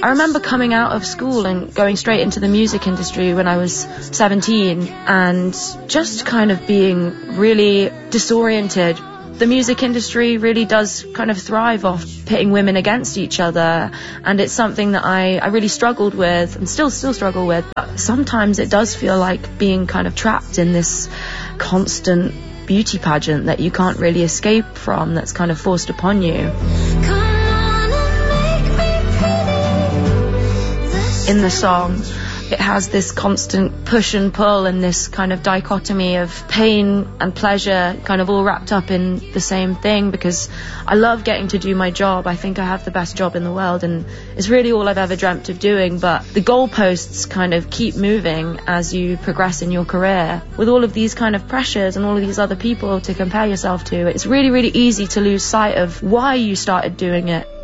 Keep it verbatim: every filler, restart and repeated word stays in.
I remember coming out of school and going straight into the music industry when I was seventeen and just kind of being really disoriented. The music industry really does kind of thrive off pitting women against each other, and it's something that I, I really struggled with and still still struggle with. But sometimes it does feel like being kind of trapped in this constant beauty pageant that you can't really escape from, that's kind of forced upon you. In the song, it has this constant push and pull and this kind of dichotomy of pain and pleasure kind of all wrapped up in the same thing, because I love getting to do my job. I think I have the best job in the world and it's really all I've ever dreamt of doing, but the goalposts kind of keep moving as you progress in your career. With all of these kind of pressures and all of these other people to compare yourself to, it's really, really easy to lose sight of why you started doing it.